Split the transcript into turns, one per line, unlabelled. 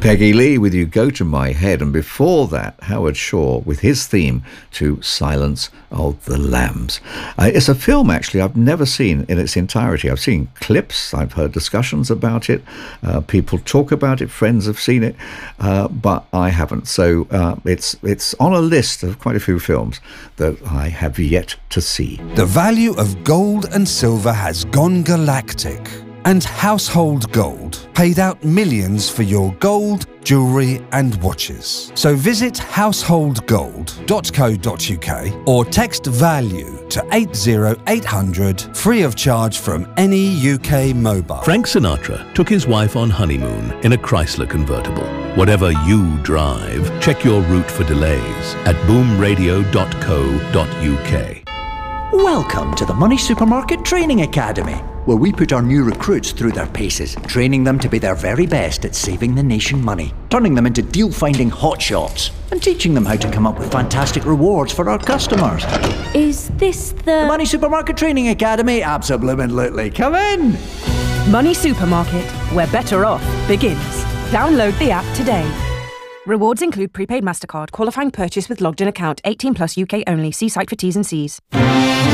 Peggy Lee with You Go to My Head, and before that, Howard Shore with his theme to Silence of the Lambs. It's a film, actually, I've never seen in its entirety. I've seen clips, I've heard discussions about it, people talk about it, friends have seen it, but I haven't. So it's on a list of quite a few films that I have yet to see.
The value of gold and silver has gone galactic. And Household Gold paid out millions for your gold, jewellery and watches. So visit householdgold.co.uk or text VALUE to 80800 free of charge from any UK mobile.
Frank Sinatra took his wife on honeymoon in a Chrysler convertible. Whatever you drive, check your route for delays at boomradio.co.uk.
Welcome to the Money Supermarket Training Academy, where we put our new recruits through their paces, training them to be their very best at saving the nation money, turning them into deal-finding hotshots, and teaching them how to come up with fantastic rewards for our customers.
Is this
The Money Supermarket Training Academy? Absolutely. Come in!
Money Supermarket, where better off begins. Download the app today. Rewards include prepaid MasterCard, qualifying purchase with logged-in account, 18 plus UK only. See site for T's and C's.